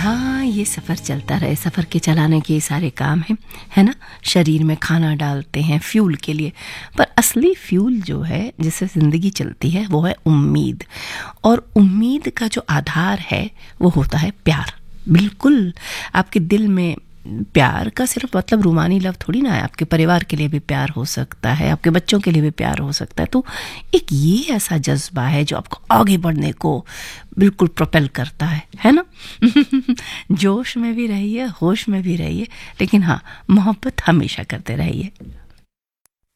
हाँ, ये सफ़र चलता रहे, सफ़र के चलाने के सारे काम हैं, है ना। शरीर में खाना डालते हैं फ्यूल के लिए, पर असली फ्यूल जो है जिससे ज़िंदगी चलती है वो है उम्मीद। और उम्मीद का जो आधार है वो होता है प्यार। बिल्कुल, आपके दिल में प्यार का सिर्फ मतलब रूमानी लव थोड़ी ना है, आपके परिवार के लिए भी प्यार हो सकता है, आपके बच्चों के लिए भी प्यार हो सकता है। तो एक ये ऐसा जज्बा है जो आपको आगे बढ़ने को बिल्कुल प्रोपेल करता है ना। जोश में भी रहिए, होश में भी रहिए, लेकिन हाँ, मोहब्बत हमेशा करते रहिए।